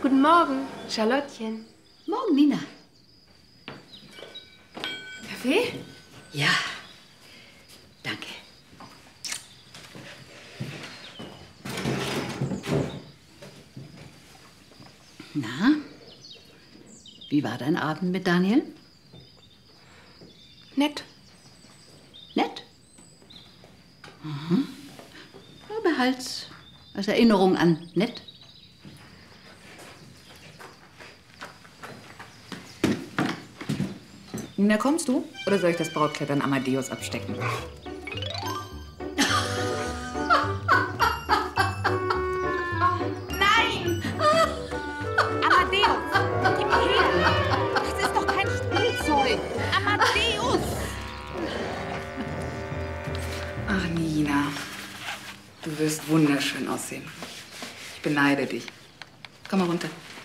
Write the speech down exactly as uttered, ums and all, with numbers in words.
Guten Morgen, Charlottchen. Morgen, Nina. Kaffee? Ja, danke. Na, wie war dein Abend mit Daniel? Nett. Nett? Mhm. Ja, behalt's als Erinnerung an nett. Nina, kommst du? Oder soll ich das Brautklettern Amadeus abstecken? Nein! Amadeus! Gib her! Das ist doch kein Spielzeug! Amadeus! Ach, Nina. Du wirst wunderschön aussehen. Ich beneide dich. Komm mal runter.